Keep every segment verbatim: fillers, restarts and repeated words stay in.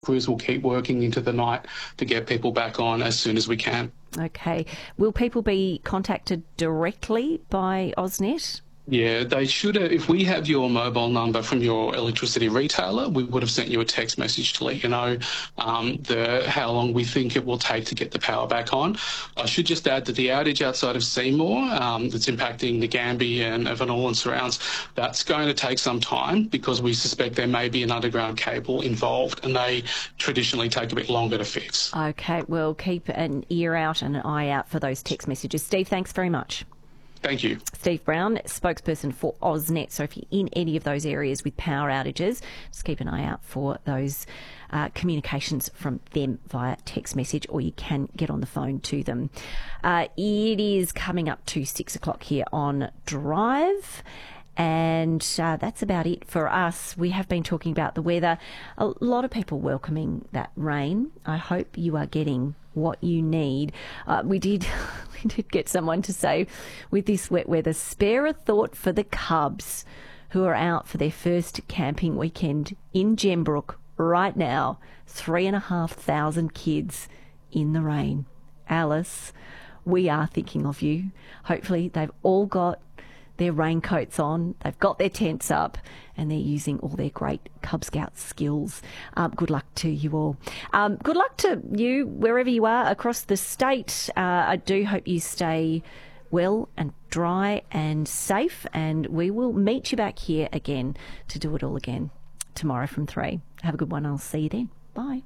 Crews will keep working into the night to get people back on as soon as we can. Okay. Will people be contacted directly by AusNet? Yeah, they should have. If we have your mobile number from your electricity retailer, we would have sent you a text message to let you know um, the how long we think it will take to get the power back on. I should just add that the outage outside of Seymour um, that's impacting the Gambie and Evanol and surrounds, that's going to take some time because we suspect there may be an underground cable involved and they traditionally take a bit longer to fix. Okay, well, keep an ear out and an eye out for those text messages. Steve, thanks very much. Thank you. Steve Brown, spokesperson for AusNet. So if you're in any of those areas with power outages, just keep an eye out for those uh, communications from them via text message, or you can get on the phone to them. Uh, it is coming up to six o'clock here on Drive. And uh, that's about it for us. We have been talking about the weather. A lot of people welcoming that rain. I hope you are getting what you need. Uh, we did we did get someone to say, with this wet weather, spare a thought for the cubs who are out for their first camping weekend in Gembrook right now. Three and a half thousand kids in the rain. Alice, we are thinking of you. Hopefully they've all got their raincoats on, they've got their tents up, and they're using all their great Cub Scout skills. Um, good luck to you all. Um, good luck to you wherever you are across the state. Uh, I do hope you stay well and dry and safe, and we will meet you back here again to do it all again tomorrow from three. Have a good one. I'll see you then. Bye.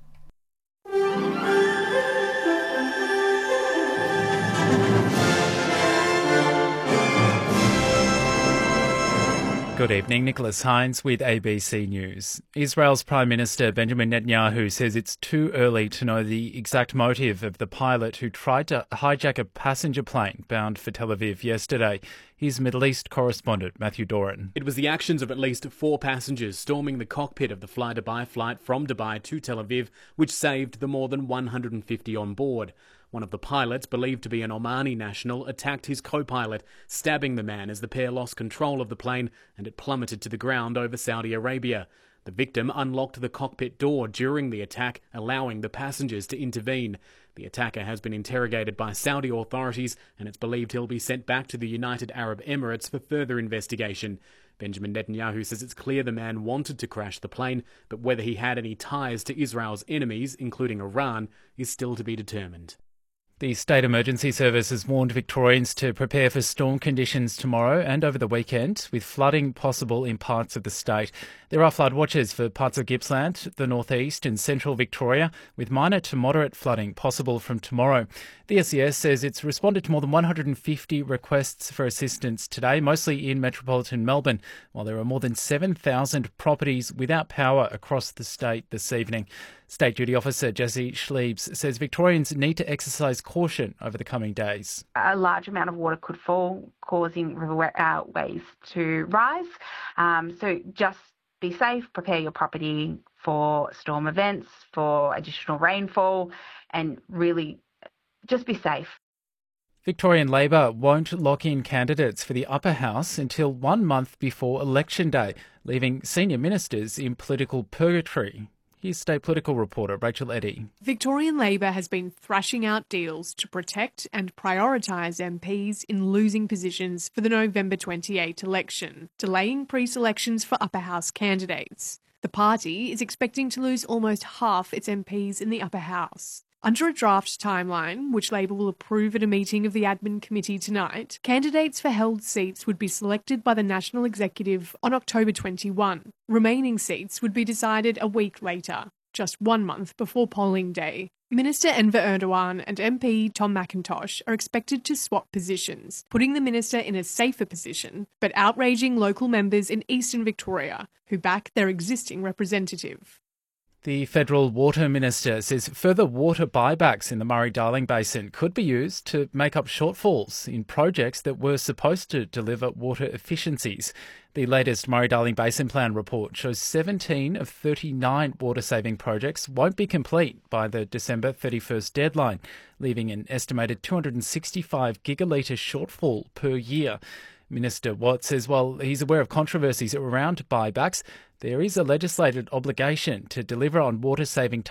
Good evening, Nicholas Hines with A B C News. Israel's Prime Minister Benjamin Netanyahu says it's too early to know the exact motive of the pilot who tried to hijack a passenger plane bound for Tel Aviv yesterday. His Middle East correspondent, Matthew Doran. It was the actions of at least four passengers storming the cockpit of the Fly Dubai flight from Dubai to Tel Aviv, which saved the more than one hundred fifty on board. One of the pilots, believed to be an Omani national, attacked his co-pilot, stabbing the man as the pair lost control of the plane and it plummeted to the ground over Saudi Arabia. The victim unlocked the cockpit door during the attack, allowing the passengers to intervene. The attacker has been interrogated by Saudi authorities and it's believed he'll be sent back to the United Arab Emirates for further investigation. Benjamin Netanyahu says it's clear the man wanted to crash the plane, but whether he had any ties to Israel's enemies, including Iran, is still to be determined. The State Emergency Service has warned Victorians to prepare for storm conditions tomorrow and over the weekend, with flooding possible in parts of the state. There are flood watches for parts of Gippsland, the northeast and central Victoria, with minor to moderate flooding possible from tomorrow. The S E S says it's responded to more than one hundred fifty requests for assistance today, mostly in metropolitan Melbourne, while there are more than seven thousand properties without power across the state this evening. State Duty Officer Jessie Schliebs says Victorians need to exercise caution over the coming days. A large amount of water could fall, causing river uh, waves to rise. Um, so just be safe, prepare your property for storm events, for additional rainfall, and really just be safe. Victorian Labor won't lock in candidates for the upper house until one month before election day, leaving senior ministers in political purgatory. Here's state political reporter Rachel Eddy. Victorian Labor has been thrashing out deals to protect and prioritise M Ps in losing positions for the November twenty-eighth election, delaying pre-selections for upper house candidates. The party is expecting to lose almost half its M Ps in the upper house. Under a draft timeline, which Labor will approve at a meeting of the admin committee tonight, candidates for held seats would be selected by the National Executive on October twenty-first. Remaining seats would be decided a week later, just one month before polling day. Minister Enver Erdogan and M P Tom McIntosh are expected to swap positions, putting the minister in a safer position, but outraging local members in eastern Victoria who back their existing representative. The Federal Water Minister says further water buybacks in the Murray-Darling Basin could be used to make up shortfalls in projects that were supposed to deliver water efficiencies. The latest Murray-Darling Basin Plan report shows seventeen of thirty-nine water-saving projects won't be complete by the December thirty-first deadline, leaving an estimated two hundred sixty-five gigalitre shortfall per year. Minister Watt says while he's aware of controversies around buybacks, there is a legislated obligation to deliver on water-saving